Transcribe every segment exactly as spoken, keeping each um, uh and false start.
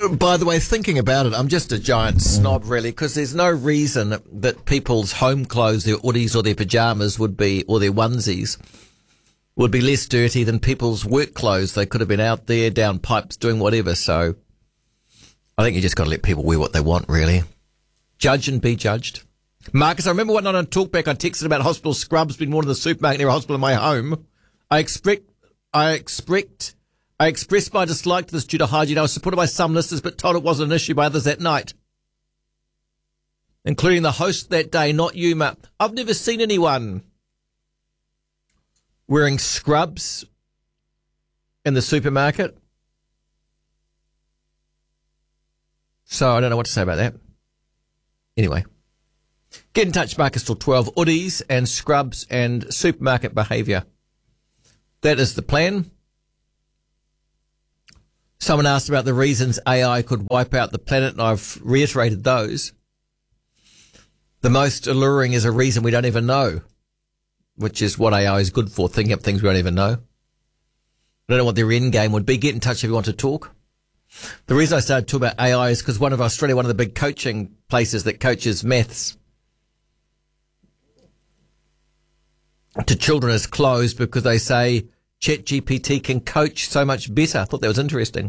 By the way, thinking about it, I'm just a giant snob, really, because there's no reason that people's home clothes, their hoodies or their pyjamas would be, or their onesies, would be less dirty than people's work clothes. They could have been out there down pipes doing whatever. So I think you just got to let people wear what they want, really. Judge and be judged. Marcus, I remember one night on Talkback, I texted about hospital scrubs being worn in the supermarket near a hospital in my home. I expect, I expect, I expressed my dislike to this due to hygiene. I was supported by some listeners, but told it wasn't an issue by others that night, including the host that day, not you, Matt. I've never seen anyone wearing scrubs in the supermarket, so I don't know what to say about that. Anyway, get in touch, Marcus, till twelve. Hoodies and scrubs and supermarket behaviour. That is the plan. Someone asked about the reasons A I could wipe out the planet, and I've reiterated those. The most alluring is a reason we don't even know, which is what A I is good for, thinking up things we don't even know. I don't know what their end game would be. Get in touch if you want to talk. The reason I started talking about A I is because one of Australia, one of the big coaching places that coaches maths to children is closed because they say ChatGPT can coach so much better. I thought that was interesting.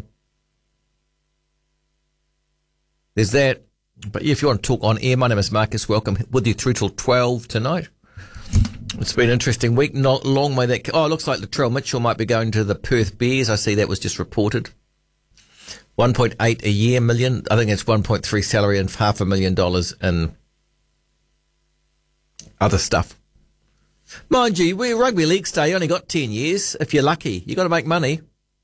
There's that. But if you want to talk on air, my name is Marcus. Welcome with you through till twelve tonight. It's been an interesting week. Not long way that. Oh, it looks like Latrell Mitchell might be going to the Perth Bears. I see that was just reported. one point eight a year million. I think it's one point three salary and half a million dollars in other stuff. Mind you, we rugby league stay. You only got ten years. If you're lucky, you got to make money.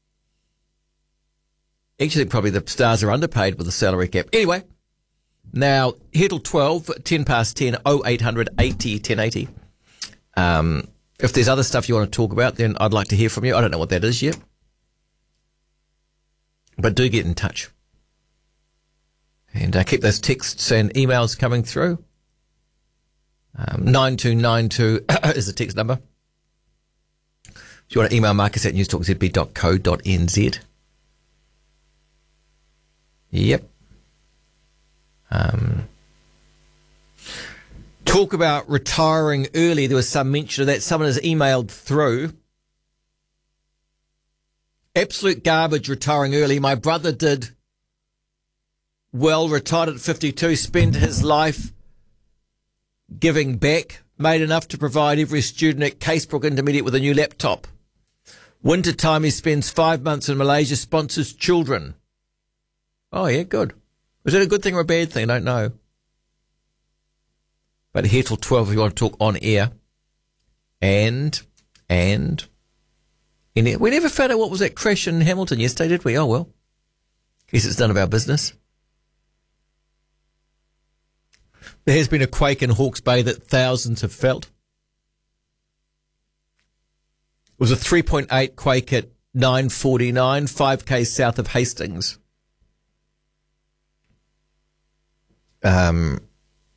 Actually, probably the Stars are underpaid with the salary cap. Anyway, now here till twelve, ten past ten, oh eight hundred eighty ten eighty. Um, if there's other stuff you want to talk about, then I'd like to hear from you. I don't know what that is yet. But do get in touch. And uh, keep those texts and emails coming through. Um, nine two nine two is the text number. If you want to email Marcus at newstalk z b dot co dot n z. Yep. Um, talk about retiring early. There was some mention of that. Someone has emailed through. Absolute garbage retiring early. My brother did well, retired at fifty-two, spent his life giving back, made enough to provide every student at Casebrook Intermediate with a new laptop. Winter time, he spends five months in Malaysia, sponsors children. Oh, yeah, good. Was that a good thing or a bad thing? I don't know. But here till twelve if you want to talk on air. And, and, in it, we never found out what was that crash in Hamilton yesterday, did we? Oh, well. Guess it's none of our business. There has been a quake in Hawke's Bay that thousands have felt. It was a three point eight quake at nine forty-nine, five k's south of Hastings. Um,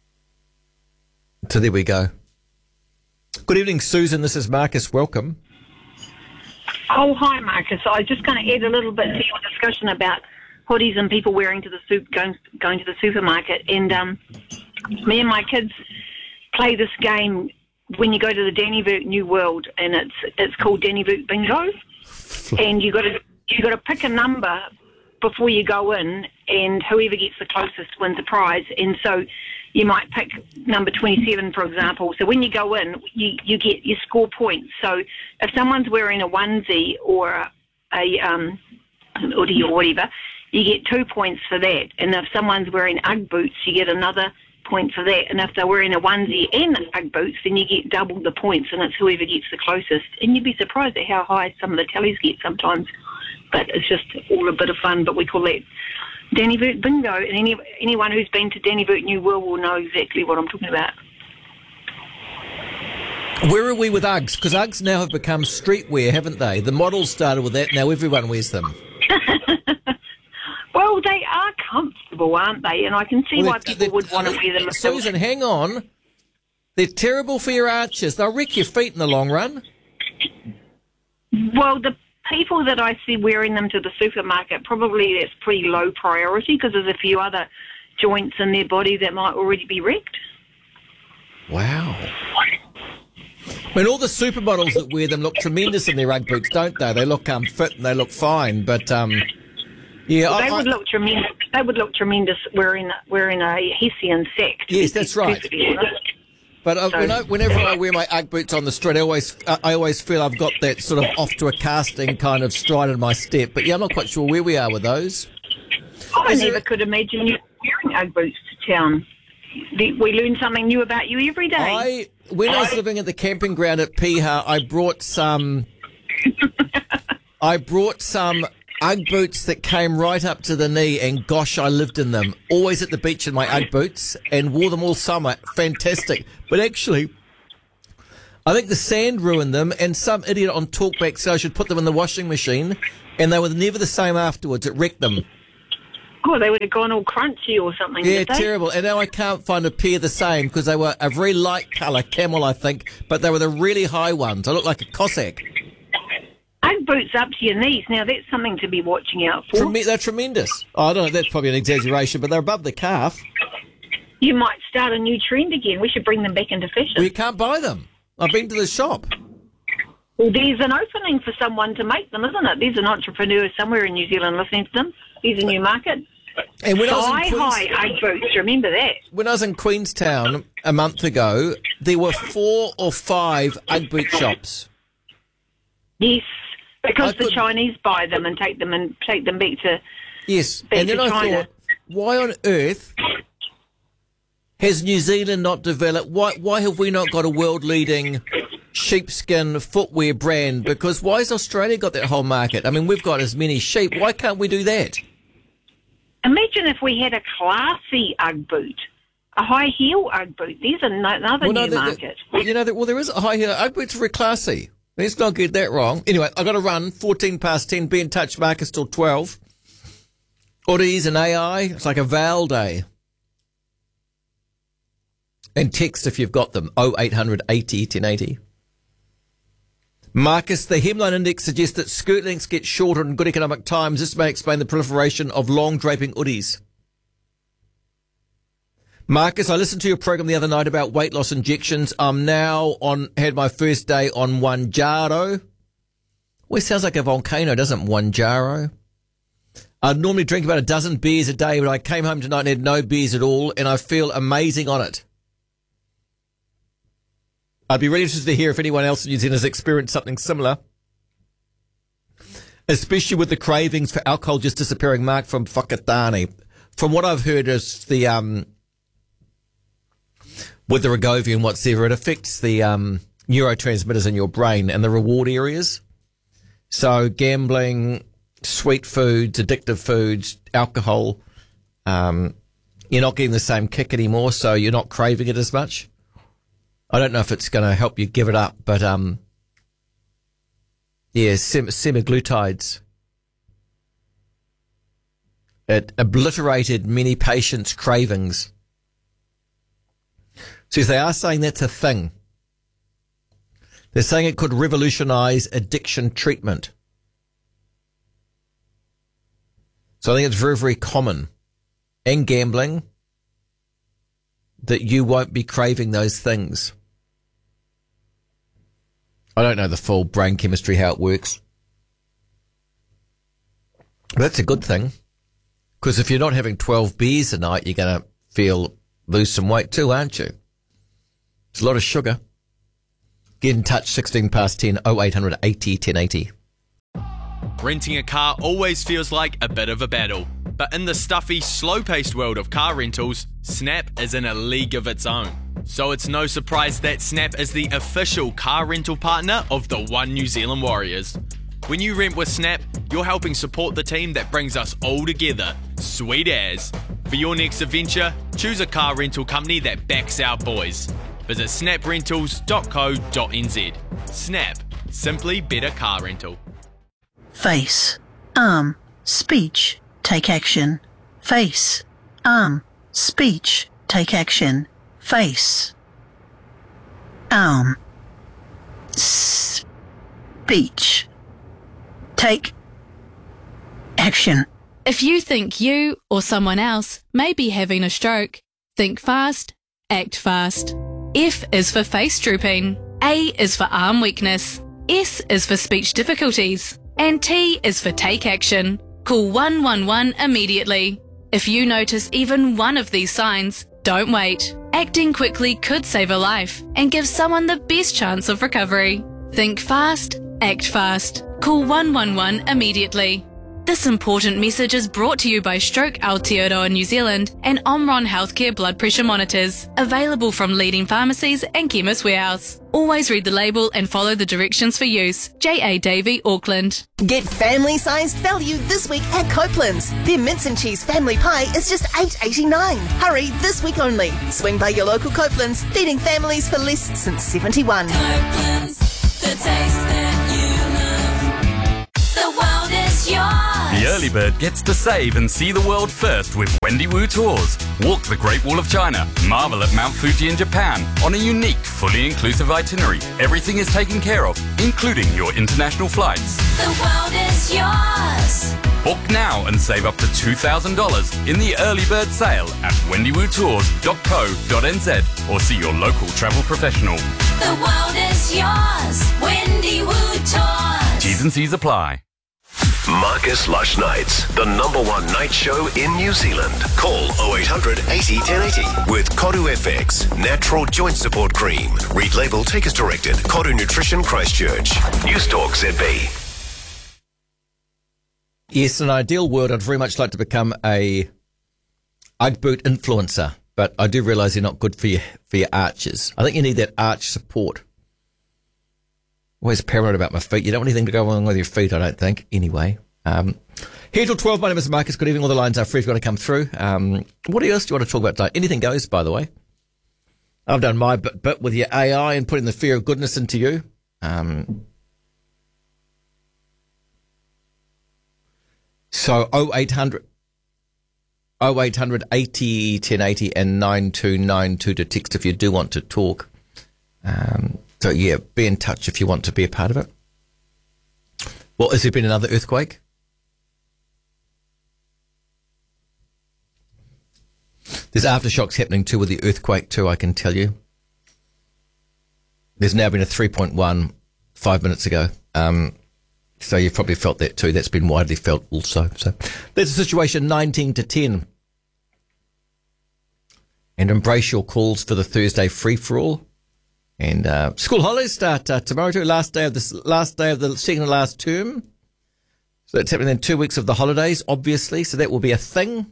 so there we go. Good evening, Susan. This is Marcus. Welcome. Oh, hi, Marcus. I was just going to add a little bit to your discussion about hoodies and people wearing to the soup, going going to the supermarket. And um, me and my kids play this game when you go to the Dannyvert New World, and it's it's called Dannyvert Bingo. And you got to you got to pick a number before you go in, and whoever gets the closest wins a prize. And so you might pick number twenty-seven, for example. So when you go in, you, you get you score points. So if someone's wearing a onesie or a, a um, an hoodie or whatever, you get two points for that. And if someone's wearing Ugg boots, you get another point for that. And if they're wearing a onesie and Ugg boots, then you get double the points, and it's whoever gets the closest. And you'd be surprised at how high some of the tallies get sometimes. But it's just all a bit of fun, but we call that Dannyvert Bingo. And any, anyone who's been to Dannyvert New World will know exactly what I'm talking about. Where are we with Uggs? Because Uggs now have become streetwear, haven't they? The models started with that, now everyone wears them. Well, they are comfortable, aren't they? And I can see well, why people would want to wear them. Susan, hang on. They're terrible for your arches. They'll wreck your feet in the long run. Well, the people that I see wearing them to the supermarket, probably that's pretty low priority because there's a few other joints in their body that might already be wrecked. Wow. I mean, all the supermodels that wear them look tremendous in their Ugg boots, don't they? They look um, fit and they look fine, but um, yeah, well, I, they would I, look tremendous. They would look tremendous wearing wearing a Hessian sect. Yes, that's right. But uh, So- when I, whenever I wear my Ugg boots on the street, I always uh, I always feel I've got that sort of off to a casting kind of stride in my step. But yeah, I'm not quite sure where we are with those. I Is never there- could imagine you wearing Ugg boots to town. The- We learn something new about you every day. I when I was living at the camping ground at Piha, I brought some. I brought some Ugg boots that came right up to the knee, and gosh, I lived in them. Always at the beach in my Ugg boots, and wore them all summer. Fantastic. But actually, I think the sand ruined them, and some idiot on Talkback said I should put them in the washing machine, and they were never the same afterwards. It wrecked them. Oh, they would have gone all crunchy or something. Yeah, did they? terrible. And now I can't find a pair the same because they were a very light colour, camel, I think, but they were the really high ones. I look like a Cossack. Ugg boots up to your knees. Now, that's something to be watching out for. Trem- they're tremendous. Oh, I don't know, that's probably an exaggeration, but they're above the calf. You might start a new trend again. We should bring them back into fashion. Well, you can't buy them. I've been to the shop. Well, there's an opening for someone to make them, isn't it? There's an entrepreneur somewhere in New Zealand listening to them. There's a new market. And when I was in Thigh high Queens- Ugg boots. Remember that? when I was in Queenstown a month ago, there were four or five Ugg boot shops. Yes, because I the could- Chinese buy them and take them and take them back to. Yes, Back and then to I China. thought, why on earth has New Zealand not developed? Why why have we not got a world-leading sheepskin footwear brand? Because why has Australia got that whole market? I mean, we've got as many sheep. Why can't we do that? Imagine if we had a classy Ugg boot, a high heel Ugg boot. There's an- another new the- the- market. you know, the, well, there is a high heel Ugg boots are very classy. Let's not get that wrong. Anyway, I've got to run. fourteen past ten. Be in touch, Marcus, till twelve. Oddies and A I. It's like a Val day. And text if you've got them. oh eight hundred eighty ten eighty. Marcus, the hemline index suggests that skirt lengths get shorter in good economic times. This may explain the proliferation of long draping hoodies. Marcus, I listened to your program the other night about weight loss injections. I'm now on, had my first day on Wanjaro. Well, it sounds like a volcano, doesn't it? Wanjaro. I normally drink about a dozen beers a day, but I came home tonight and had no beers at all, and I feel amazing on it. I'd be really interested to hear if anyone else in New Zealand has experienced something similar, especially with the cravings for alcohol just disappearing. Mark from Whakatane. From what I've heard is the, um, with the Wegovy and whatever, it affects the um, neurotransmitters in your brain and the reward areas. So gambling, sweet foods, addictive foods, alcohol, um, you're not getting the same kick anymore, so you're not craving it as much. I don't know if it's going to help you give it up, but um, yeah, sem- semaglutides. It obliterated many patients' cravings. So if they are saying that's a thing, they're saying it could revolutionise addiction treatment. So I think it's very, very common in gambling that you won't be craving those things. I don't know the full brain chemistry, how it works. But that's a good thing. Because if you're not having twelve beers a night, you're going to feel, lose some weight too, aren't you? It's a lot of sugar. Get in touch, sixteen past ten, oh eight hundred eighty ten eighty. Renting a car always feels like a bit of a battle. But in the stuffy, slow-paced world of car rentals, Snap is in a league of its own. So it's no surprise that Snap is the official car rental partner of the One New Zealand Warriors. When you rent with Snap, you're helping support the team that brings us all together. Sweet as. For your next adventure, choose a car rental company that backs our boys. Visit snap rentals dot co dot n z. Snap. Simply better car rental. Face, arm, speech, take action. Face, arm, speech, take action. Face, arm, speech, take action. If you think you or someone else may be having a stroke, think fast, act fast. F is for face drooping. A is for arm weakness. S is for speech difficulties. And T is for take action. Call one one one immediately. If you notice even one of these signs, don't wait. Acting quickly could save a life and give someone the best chance of recovery. Think fast, act fast. Call one one one immediately. This important message is brought to you by Stroke Aotearoa New Zealand and Omron Healthcare blood pressure monitors, available from leading pharmacies and Chemist Warehouse. Always read the label and follow the directions for use. J A Davey, Auckland. Get family-sized value this week at Copeland's. Their mince and cheese family pie is just eight eighty-nine. Hurry, this week only. Swing by your local Copeland's, feeding families for less since seventy-one. Copeland's, the taste that you love. The world is yours. The early bird gets to save and see the world first with Wendy Wu Tours. Walk the Great Wall of China, marvel at Mount Fuji in Japan on a unique, fully inclusive itinerary. Everything is taken care of, including your international flights. The world is yours. Book now and save up to two thousand dollars in the early bird sale at wendy wu tours dot co dot n z or see your local travel professional. The world is yours. Wendy Wu Tours. T's and C's apply. Marcus Lush Nights, the number one night show in New Zealand. Call oh eight hundred eighty ten eighty with Koru F X, natural joint support cream. Read label, take as directed. Koru Nutrition Christchurch. News Talk Z B. Yes, in an ideal world, I'd very much like to become a Ugg boot influencer, but I do realise they're not good for your, for your arches. I think you need that arch support. Always paranoid about my feet. You don't want anything to go wrong with your feet, I don't think. Anyway, um, here till twelve. My name is Marcus. Good evening. All the lines are free if you want to come through. Um, what else do you want to talk about tonight? Anything goes, by the way. I've done my bit, bit with your A I and putting the fear of goodness into you. Um, so oh eight hundred, oh eight hundred eighty ten eighty and nine two nine two to text if you do want to talk. Um, So, yeah, be in touch if you want to be a part of it. Well, has there been another earthquake? There's aftershocks happening too with the earthquake too, I can tell you. There's now been a three point one five minutes ago. Um, so you've probably felt that too. That's been widely felt also. So there's a situation nineteen to ten. And embrace your calls for the Thursday free-for-all. And uh, school holidays start uh, tomorrow too. Last day of this, last day of the second and last term. So that's happening in two weeks of the holidays, obviously. So that will be a thing.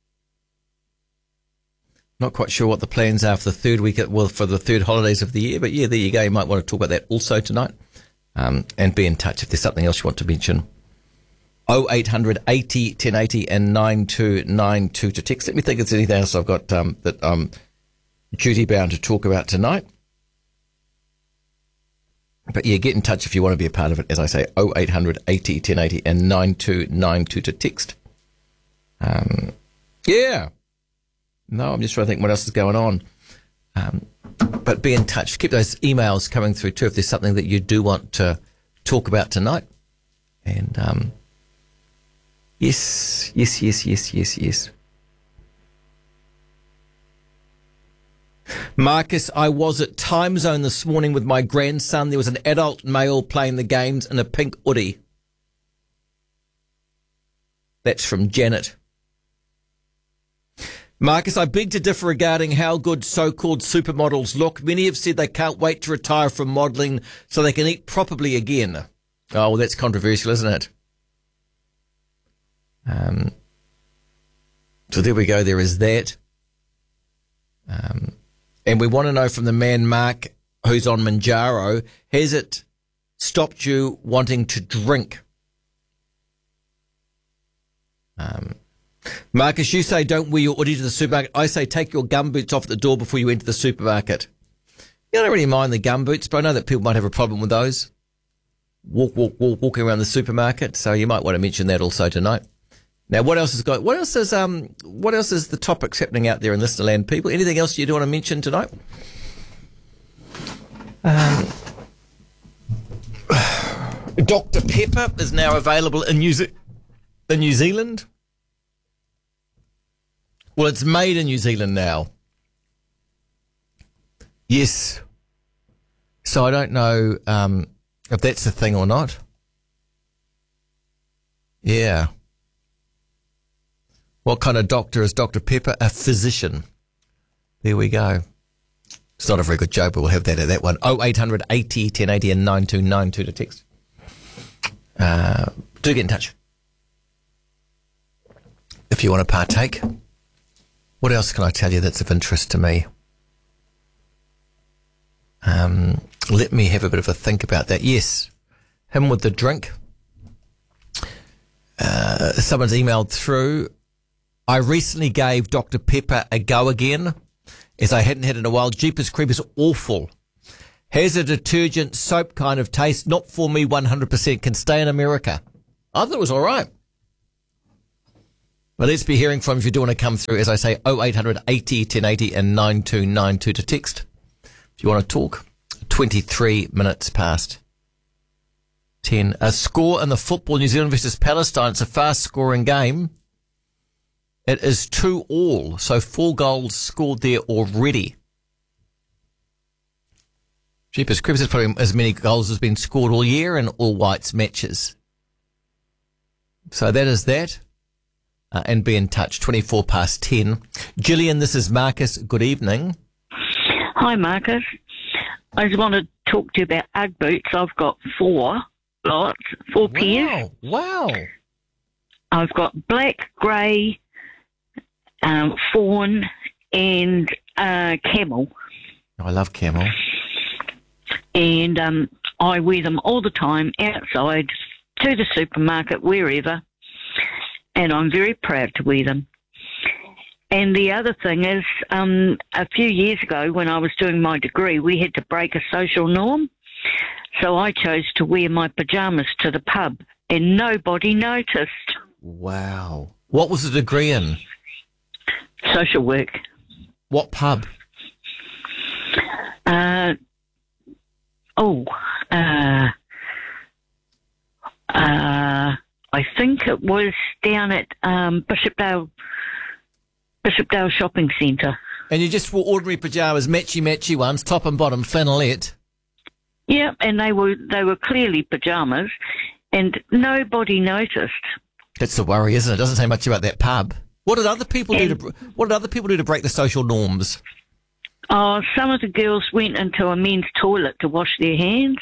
Not quite sure what the plans are for the third week, well, for the third holidays of the year. But yeah, there you go. You might want to talk about that also tonight. Um, and be in touch if there's something else you want to mention. oh eight hundred eighty ten eighty and nine two nine two to text. Let me think if there's anything else I've got um, that I'm duty bound to talk about tonight. But yeah, get in touch if you want to be a part of it. As I say, oh eight hundred eighty ten eighty and nine two nine two to text. Um, yeah. No, I'm just trying to think what else is going on. Um, but be in touch. Keep those emails coming through too if there's something that you do want to talk about tonight. And um, yes, yes, yes, yes, yes, yes. Marcus, I was at Time Zone this morning with my grandson. There was an adult male playing the games in a pink hoodie. That's from Janet. Marcus, I beg to differ regarding how good so-called supermodels look. Many have said they can't wait to retire from modelling so they can eat properly again. Oh, well, that's controversial, isn't it? Um, so there we go. There is that. Um, and we want to know from the man, Mark, who's on Manjaro, has it stopped you wanting to drink? Um, Marcus, you say don't wear your hoodie to the supermarket. I say take your gumboots off at the door before you enter the supermarket. You don't really mind the gumboots, but I know that people might have a problem with those. Walk, walk, walk, walking around the supermarket. So you might want to mention that also tonight. Now, what else has got? What else is um? What else is the topics happening out there in Listener Land, people? Anything else you do want to mention tonight? Um, Doctor Pepper is now available in New, Ze- in New Zealand. Well, it's made in New Zealand now. Yes. So I don't know um, if that's a thing or not. Yeah. What kind of doctor is Doctor Pepper? A physician. There we go. It's not a very good joke, but we'll have that at that one. oh eight hundred eighty ten eighty and nine two nine two to text. Uh, do get in touch if you want to partake. What else can I tell you that's of interest to me? Um, let me have a bit of a think about that. Yes, him with the drink. Uh, someone's emailed through. I recently gave Doctor Pepper a go again, as I hadn't had it in a while. Jeepers Creepers, awful. Has a detergent soap kind of taste. Not for me one hundred percent. Can stay in America. I thought it was all right. Well, let's be hearing from if you do want to come through. As I say, oh eight hundred eighty ten eighty and nine two nine two to text. If you want to talk. twenty-three minutes past ten. A score in the football, New Zealand versus Palestine. It's a fast-scoring game. It is two all, so four goals scored there already. Jeepers Creepers, is probably as many goals as been scored all year in all whites matches. So that is that. Uh, and be in touch, twenty-four past ten. Gillian, this is Marcus. Good evening. Hi, Marcus. I just want to talk to you about Ugg boots. I've got four lots, four Wow. pairs. Wow. I've got black, grey, um, fawn, and uh, camel. I love camel. And um, I wear them all the time outside, to the supermarket, wherever. And I'm very proud to wear them. And the other thing is, um, a few years ago when I was doing my degree, we had to break a social norm. So I chose to wear my pyjamas to the pub, and nobody noticed. Wow. What was the degree in? Social work. What pub? Uh, oh, uh, uh, I think it was down at um, Bishopdale, Bishopdale Shopping Centre. And you just wore ordinary pyjamas, matchy-matchy ones, top and bottom, flannelette. Yeah, and they were they were clearly pyjamas, and nobody noticed. That's the worry, isn't it? It doesn't say much about that pub. What did other people and, do to What did other people do to break the social norms? Oh, some of the girls went into a men's toilet to wash their hands.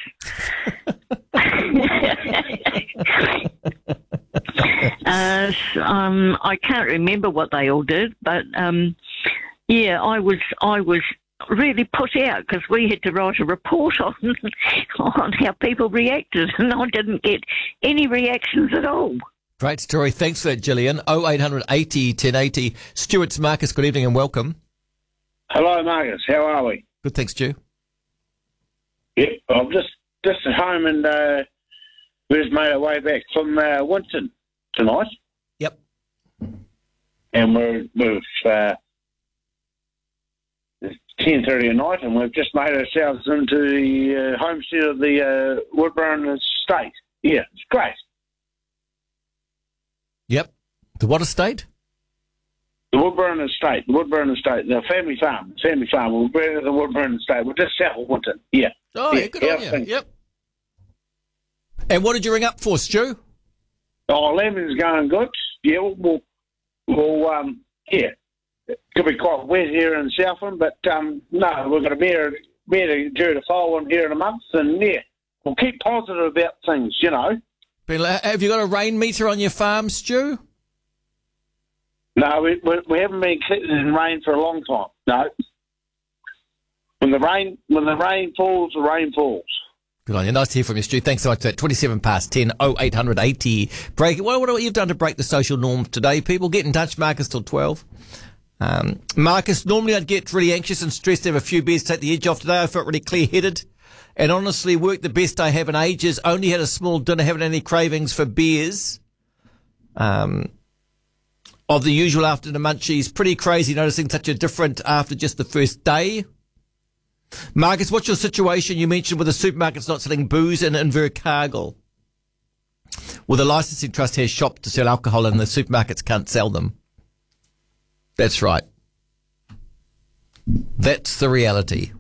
uh, um, I can't remember what they all did, but um, yeah, I was I was really put out because we had to write a report on on how people reacted, and I didn't get any reactions at all. Great story. Thanks for that, Gillian. oh eight hundred eighty ten eighty. Stuart's Marcus, good evening and welcome. Hello, Marcus. How are we? Good, thanks, Stu. Yeah, I'm just, just at home and uh, we just made our way back from uh, Winton tonight. Yep. And we're, we've, uh, it's ten thirty at night and we've just made ourselves into the uh, homestead of the uh, Woodburn Estate. Yeah, it's great. Yep. The what estate? The Woodburn Estate, the Woodburn Estate, the family farm, family farm. We're bringing the Woodburn Estate. We're just south of Winton. Yeah. Oh, yeah, good on you. Yep. And what did you ring up for, Stu? Oh, lambing's going good. Yeah, we'll, we'll, we'll um, yeah. It could be quite wet here in Southland, but um, no, we're going to bear, bear due to fall in here in a month, and yeah, we'll keep positive about things, you know. Have you got a rain meter on your farm, Stu? No, we, we, we haven't been keeping in rain for a long time. No. When the rain when the rain falls, the rain falls. Good on you. Nice to hear from you, Stu. Thanks so much for that. twenty-seven past ten, oh eight hundred eighty. Break it. What, what have you done to break the social norms today, people? Get in touch, Marcus, till twelve. Um, Marcus, normally I'd get really anxious and stressed to have a few beers to take the edge off. Today I felt really clear-headed and honestly worked the best I have in ages. Only had a small dinner, haven't any cravings for beers. Um... Of the usual afternoon munchies. Pretty crazy noticing such a different after just the first day. Marcus, what's your situation? You mentioned with the supermarkets not selling booze in Invercargill. Well, the licensing trust has shops to sell alcohol and the supermarkets can't sell them. That's right. That's the reality.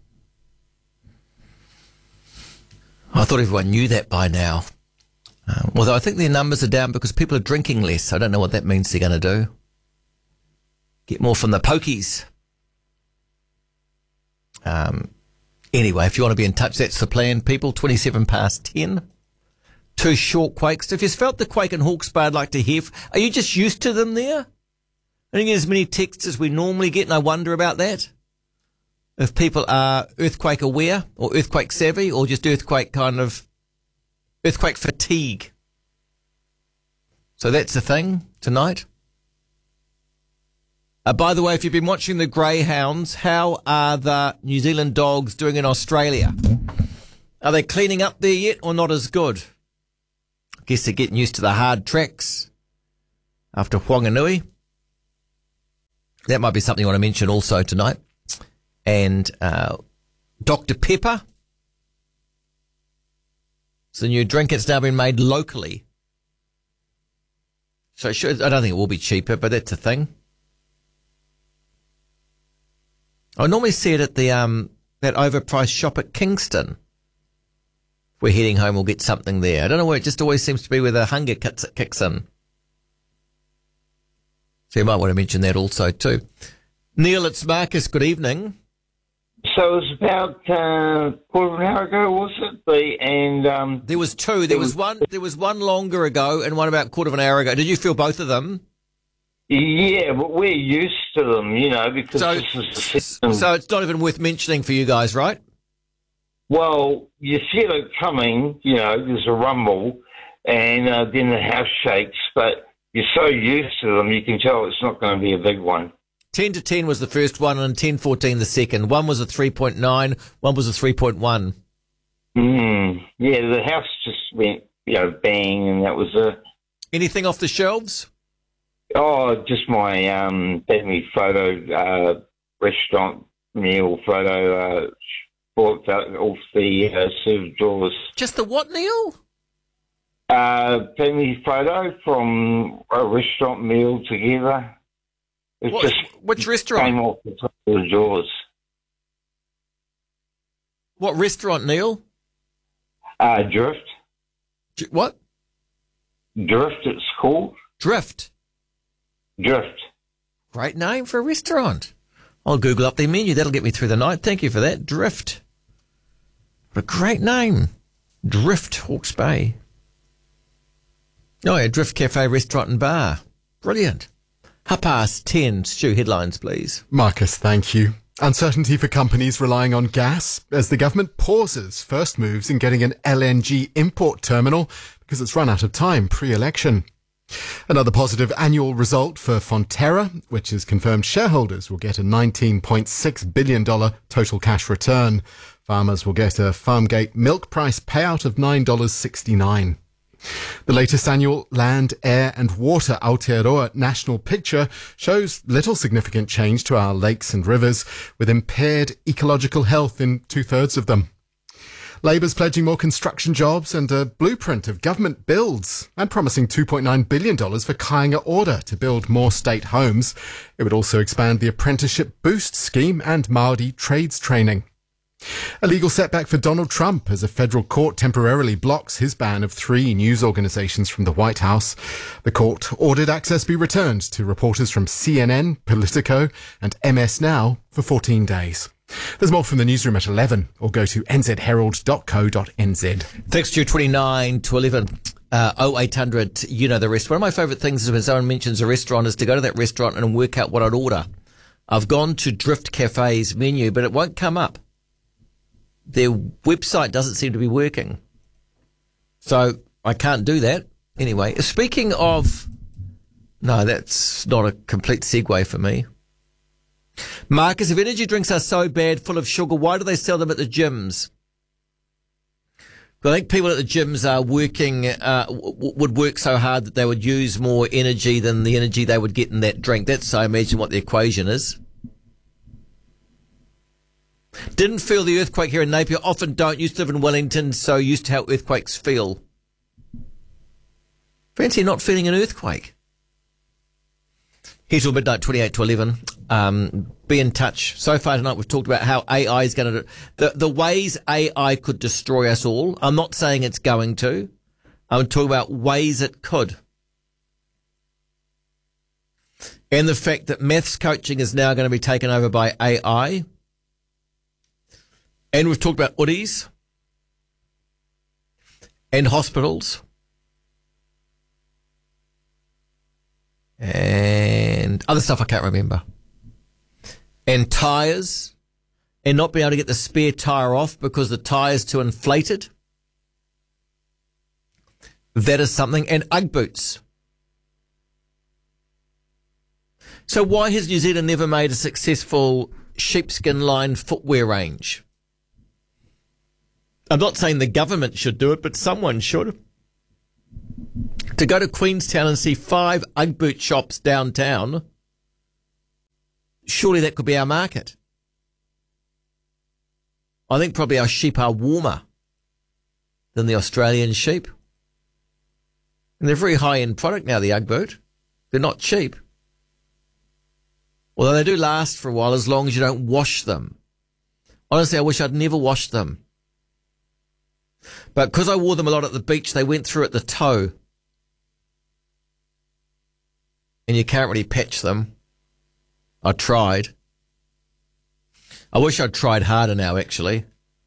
I thought everyone knew that by now. Um, although I think their numbers are down because people are drinking less. I don't know what that means they're going to do. Get more from the pokies. Um, anyway, if you want to be in touch, that's the plan, people. twenty-seven past ten. Two short quakes. If you felt the quake in Hawke's Bay, I'd like to hear. Are you just used to them there? I don't get as many texts as we normally get, and I wonder about that. If people are earthquake aware or earthquake savvy or just earthquake kind of earthquake fatigue. So that's the thing tonight. Uh, by the way, if you've been watching the Greyhounds, how are the New Zealand dogs doing in Australia? Are they cleaning up there yet or not as good? I guess they're getting used to the hard tracks after Whanganui. That might be something I want to mention also tonight. And uh, Doctor Pepper. It's the new drink. It's now been made locally. So it should, I don't think it will be cheaper, but that's a thing. I normally see it at the um that overpriced shop at Kingston. If we're heading home, we'll get something there. I don't know where, it just always seems to be where the hunger kicks, kicks in. So you might want to mention that also too. Neil, it's Marcus. Good evening. So it was about uh, quarter of an hour ago, was it? The, and um, there was two. There was, was one. There was one longer ago, and one about quarter of an hour ago. Did you feel both of them? Yeah, but we're used to them, you know, because so, this is the system. So it's not even worth mentioning for you guys, right? Well, you feel it coming. You know, there's a rumble, and uh, then the house shakes. But you're so used to them, you can tell it's not going to be a big one. ten to ten was the first one and ten fourteen the second. One was a three point nine, one was a three point one. Mm, yeah, the house just went, you know, bang, and that was a... Anything off the shelves? Oh, just my um, family photo, uh, restaurant meal photo, uh, bought off the uh, serve drawers. Just the what, Neil? Uh, family photo from a restaurant meal together. It's what, just which restaurant? Came off the top of the drawers. What restaurant, Neil? Uh, Drift. D- what? Drift, it's called. Drift? Drift. Great name for a restaurant. I'll Google up their menu. That'll get me through the night. Thank you for that. Drift. What a great name. Drift, Hawke's Bay. Oh, yeah, Drift Cafe, Restaurant and Bar. Brilliant. Half past ten. Stu, headlines, please. Marcus, thank you. Uncertainty for companies relying on gas as the government pauses first moves in getting an L N G import terminal because it's run out of time pre-election. Another positive annual result for Fonterra, which has confirmed shareholders will get a nineteen point six billion dollars total cash return. Farmers will get a Farmgate milk price payout of nine dollars sixty-nine. The latest annual Land, Air and Water Aotearoa National Picture shows little significant change to our lakes and rivers, with impaired ecological health in two-thirds of them. Labour's pledging more construction jobs and a blueprint of government builds and promising two point nine billion dollars for Kāinga Order to build more state homes. It would also expand the Apprenticeship Boost scheme and Māori trades training. A legal setback for Donald Trump as a federal court temporarily blocks his ban of three news organisations from the White House. The court ordered access be returned to reporters from C N N, Politico and M S Now for fourteen days. There's more from the newsroom at eleven, or go to n z herald dot co dot n z. Text you twenty-nine to eleven, uh, oh eight hundred, you know the rest. One of my favourite things is when someone mentions a restaurant is to go to that restaurant and work out what I'd order. I've gone to Drift Cafe's menu, but it won't come up. Their website doesn't seem to be working. So I can't do that. Anyway, speaking of... No, that's not a complete segue for me. Marcus, if energy drinks are so bad, full of sugar, why do they sell them at the gyms? I think people at the gyms are working, uh, w- would work so hard that they would use more energy than the energy they would get in that drink. That's, I imagine, what the equation is. Didn't feel the earthquake here in Napier. Often don't. Used to live in Wellington, so used to how earthquakes feel. Fancy not feeling an earthquake. Here's your midnight twenty-eight to eleven. Um, be in touch. So far tonight we've talked about how A I is going to... The, the ways A I could destroy us all. I'm not saying it's going to. I'm talking about ways it could. And the fact that maths coaching is now going to be taken over by A I. And we've talked about hoodies. And hospitals. And other stuff I can't remember. And tyres. And not being able to get the spare tyre off because the tyre's too inflated. That is something. And Ugg boots. So why has New Zealand never made a successful sheepskin-lined footwear range? I'm not saying the government should do it, but someone should. To go to Queenstown and see five Ugg boot shops downtown, surely that could be our market. I think probably our sheep are warmer than the Australian sheep. And they're a very high-end product now, the Ugg boot. They're not cheap. Although they do last for a while as long as you don't wash them. Honestly, I wish I'd never washed them. But because I wore them a lot at the beach, they went through at the toe. And you can't really patch them. I tried. I wish I'd tried harder now, actually.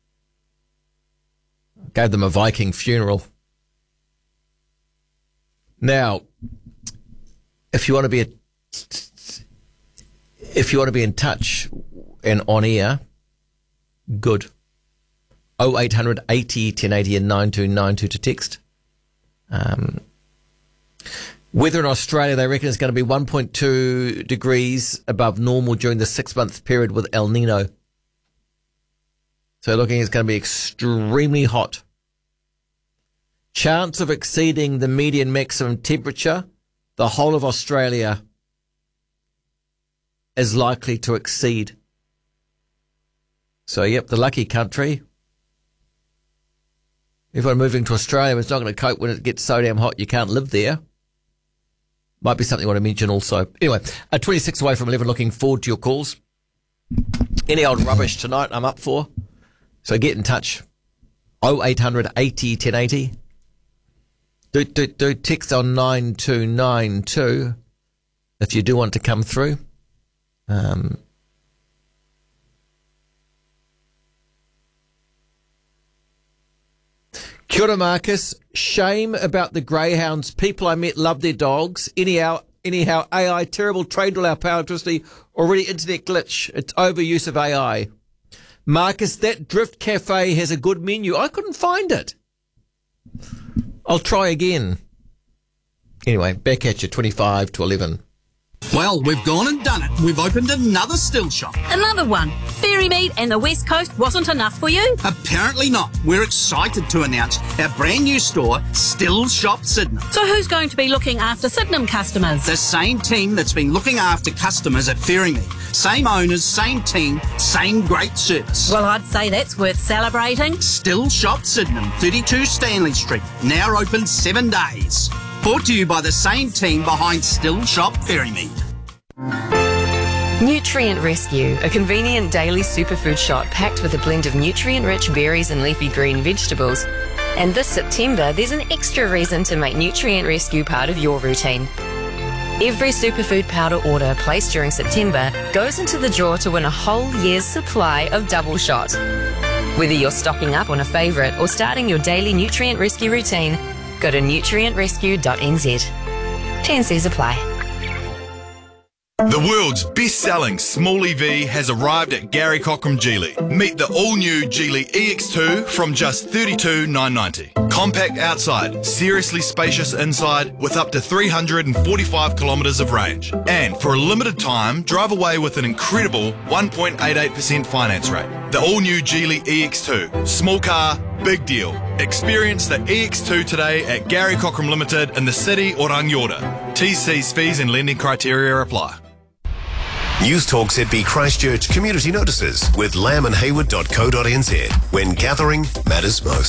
I gave them a Viking funeral. Now, if you want to be a... If you want to be in touch and on air, good. oh eight hundred eighty ten eighty and nine two nine two to text. Um, weather in Australia, they reckon it's going to be one point two degrees above normal during the six-month period with El Nino. So looking, it's going to be extremely hot. Chance of exceeding the median maximum temperature, the whole of Australia is likely to exceed. So, yep, the lucky country. Everyone moving to Australia is not going to cope when it gets so damn hot you can't live there. Might be something I want to mention also. Anyway, uh, twenty-six away from eleven, looking forward to your calls. Any old rubbish tonight I'm up for. So get in touch. oh eight hundred eighty ten eighty. Do, do, do text on nine two nine two if you do want to come through. Um, Kia ora, Marcus. Shame about the greyhounds. People I met love their dogs. Anyhow, anyhow, A I, terrible trade all our power electricity. Already internet glitch. It's overuse of A I. Marcus, that Drift Cafe has a good menu. I couldn't find it. I'll try again. Anyway, back at you, twenty-five to eleven. Well, we've gone and done it. We've opened another still shop. Another one. Fairymead and the West Coast wasn't enough for you? Apparently not. We're excited to announce our brand new store, Still Shop Sydenham. So who's going to be looking after Sydenham customers? The same team that's been looking after customers at Fairymead. Same owners, same team, same great service. Well, I'd say that's worth celebrating. Still Shop Sydenham, thirty-two Stanley Street. Now open seven days. Brought to you by the same team behind Still Shop Fairymead. Nutrient Rescue, a convenient daily superfood shot packed with a blend of nutrient-rich berries and leafy green vegetables. And this September, there's an extra reason to make Nutrient Rescue part of your routine. Every superfood powder order placed during September goes into the draw to win a whole year's supply of Double Shot. Whether you're stocking up on a favourite or starting your daily Nutrient Rescue routine, go to nutrient rescue dot n z. T and Cs apply. The world's best-selling small E V has arrived at Gary Cockram Geely. Meet the all-new Geely E X two from just thirty-two thousand nine hundred ninety. Compact outside, seriously spacious inside with up to three hundred forty-five kilometres of range. And for a limited time, drive away with an incredible one point eight eight percent finance rate. The all-new Geely E X two. Small car, big deal. Experience the E X two today at Gary Cockram Limited in the city or Rangiora. T's, C's, fees and lending criteria apply. News Talk Z B Christchurch Community Notices with lamb and hayward dot co dot n z when gathering matters most.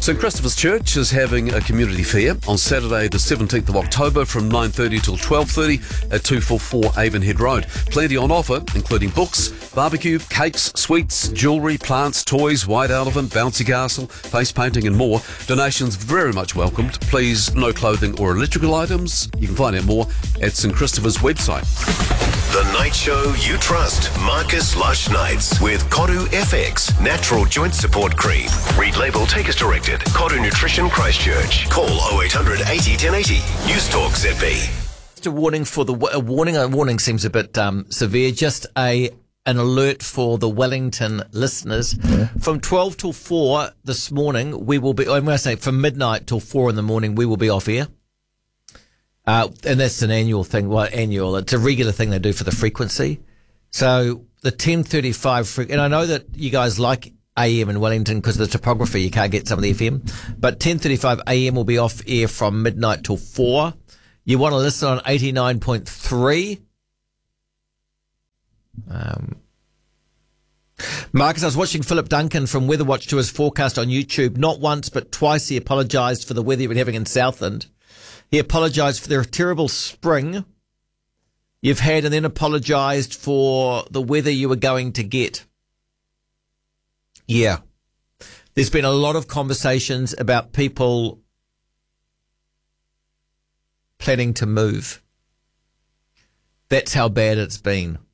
St Christopher's Church is having a community fair on Saturday the seventeenth of October from nine thirty till twelve thirty at two forty-four Avonhead Road. Plenty on offer, including books, barbecue, cakes, sweets, jewellery, plants, toys, white elephant, bouncy castle, face painting and more. Donations very much welcomed. Please, no clothing or electrical items. You can find out more at St Christopher's website. The night show you trust. Marcus Lush Nights with Kodu F X Natural Joint Support Cream. Read label, take as directed. Kodu Nutrition Christchurch. Call oh eight hundred eighty ten eighty. News Talk Z B. Just a warning for the a warning. A warning seems a bit um, severe. Just a an alert for the Wellington listeners. Yeah. From twelve till four this morning, we will be. I'm going to say from midnight till four in the morning, we will be off air. Uh, and that's an annual thing. Well, annual. It's a regular thing they do for the frequency. So the ten thirty-five, fre- and I know that you guys like A M in Wellington because of the topography. You can't get some of the F M. But ten thirty-five A M will be off air from midnight till four. You want to listen on eighty-nine point three. Um, Marcus, I was watching Philip Duncan from Weather Watch do his forecast on YouTube. Not once, but twice he apologised for the weather you've been having in Southland. He apologised for the terrible spring you've had and then apologised for the weather you were going to get. Yeah. There's been a lot of conversations about people planning to move. That's how bad it's been.